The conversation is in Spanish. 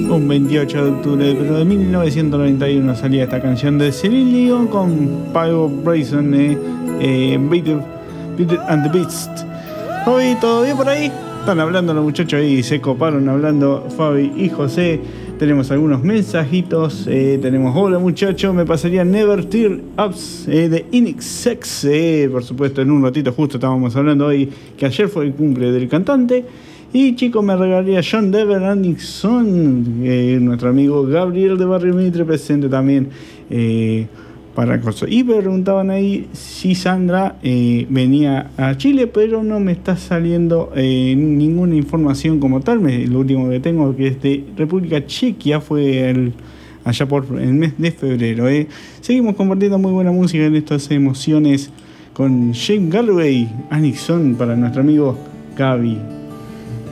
Un 28 de octubre pero de 1991 salía esta canción de Celine Dion con Pago Bryson, Beauty and the Beast. Fabi, ¿todo bien por ahí? Están hablando los muchachos ahí, se coparon hablando Fabi y José. Tenemos algunos mensajitos. Tenemos: hola muchachos, me pasaría Never Tear Ups de INXS. Por supuesto, en un ratito justo estábamos hablando hoy que ayer fue el cumple del cantante. Y chicos, me regalaría John Denver Anderson, nuestro amigo Gabriel de Barrio Mitre, presente también para cosas. Y me preguntaban ahí si Sandra venía a Chile, pero no me está saliendo ninguna información como tal. Lo último que tengo que es de República Chequia, fue allá por el mes de febrero. Seguimos compartiendo muy buena música en estas emociones con James Galloway, Anderson, para nuestro amigo Gaby.